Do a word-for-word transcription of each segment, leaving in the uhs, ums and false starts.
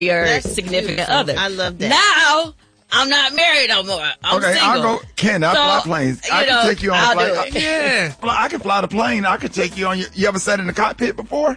your That's significant beautiful. other. I love that. Now, I'm not married no more. I'm okay, single. I'll go. Ken, I So, fly planes. I you can know, take you on I'll a do flight. it. Yeah. I can fly the plane. I could take you on your. You ever sat in the cockpit before?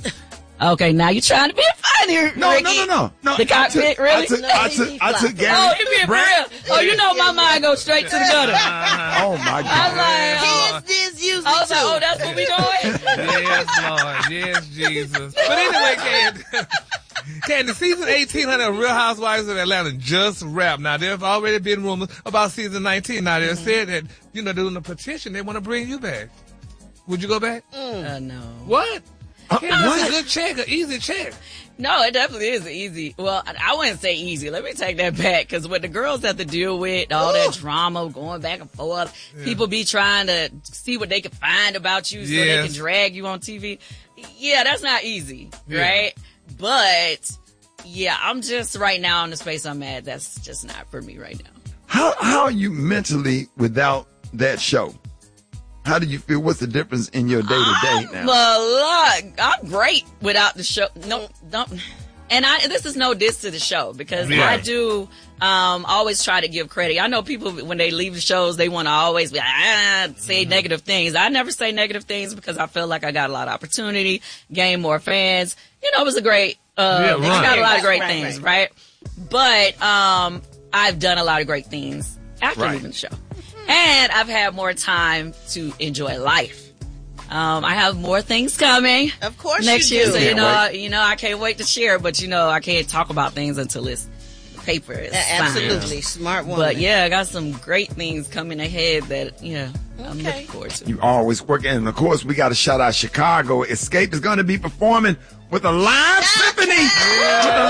Okay, now you're trying to be funny, No, Ricky. no, no, no, no. The cockpit, I took, really? I took, No, I he- took, he I fly. took Gary. Oh, you being for real? Oh, you know my mind goes straight to the gutter. Oh my I'm God. like, oh, Kids is usually I was like, too. oh, that's what we doing? Yes, Lord. Yes, Jesus. But anyway, Ken, Ken, the season eighteen hundred of Real Housewives of Atlanta just wrapped. Now, there have already been rumors about season nineteen. Now, they're saying that, you know, doing a petition, they want to bring you back. Would you go back? Uh, no. What? Uh, Ken, that's what? a good check, an easy check. No, it definitely is easy. Well, I, I wouldn't say easy. Let me take that back. Because what the girls have to deal with, all that drama going back and forth, Yeah. people be trying to see what they can find about you so they Yes. can drag you on T V. Yeah, that's not easy, Yeah. right? But, yeah, I'm just right now in the space I'm at. That's just not for me right now. How how are you mentally without that show? How do you feel? What's the difference in your day to day I'm now? a lot. I'm great without the show. No, no. And I, this is no diss to the show because Yeah. I do um, always try to give credit. I know people when they leave the shows, they want to always be like, ah, say negative things. I never say negative things because I feel like I got a lot of opportunity, gain more fans. You know, it was a great. Uh, Yeah, I right. got a lot of great Right, things, right. right? But um, I've done a lot of great things after Right. leaving the show. And I've had more time to enjoy life. Um, I have more things coming Of course next you year, do. so you Can't know, wait. you know, I can't wait to share. But you know, I can't talk about things until it's paper. It's A- fine. Absolutely. Smart woman. But yeah, I got some great things coming ahead that you know I'm Okay. looking forward to. You always working, and of course we got to shout out Chicago. Escape is going to be performing with a live symphony. With a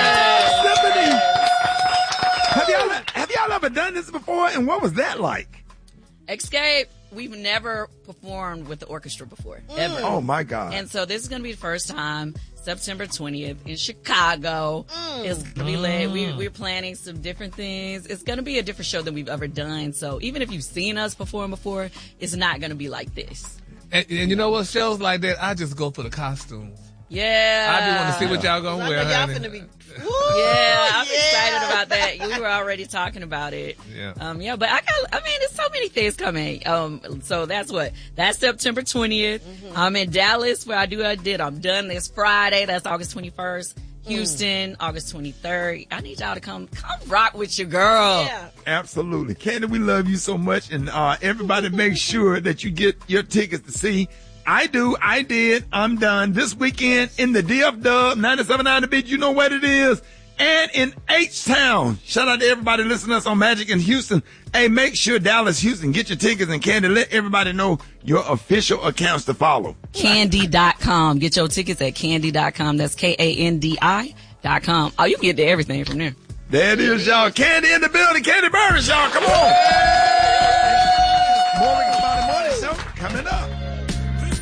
live symphony. Have y'all have y'all ever done this before? And what was that like? Escape, we've never performed with the orchestra before, ever. Oh my God! And so this is going to be the first time, September twentieth in Chicago. It's going to be lit. We, we're planning some different things. It's going to be a different show than we've ever done. So even if you've seen us perform before, it's not going to be like this. And, and you know what? Shows like that, I just go for the costumes. Yeah. I just want to see what y'all gonna I wear. know y'all honey. finna be. Woo, Yeah, I'm yeah. excited about that. We were already talking about it. Yeah. Um, yeah, but I got, I mean, there's so many things coming. Um, so that's what, that's September twentieth. Mm-hmm. I'm in Dallas where I do, I did. I'm done this Friday. That's August twenty-first. Houston, August twenty-third. I need y'all to come, come rock with your girl. Yeah. Absolutely, Candy, we love you so much, and uh, everybody make sure that you get your tickets to see. I do, I did, I'm done this weekend in the D F Dub ninety-seven point nine The Beat. You know what it is. And in H-Town. Shout out to everybody listening to us on Magic in Houston. Hey, make sure Dallas, Houston, get your tickets, and Candy, let everybody know your official accounts to follow. Candy dot com. Get your tickets at candy dot com. That's K A N D I dot com. Oh, you can get to everything from there. There it is, y'all. Candy in the building. Candy Burris, y'all. Come on. More Ricky Bobby Morning Show coming up.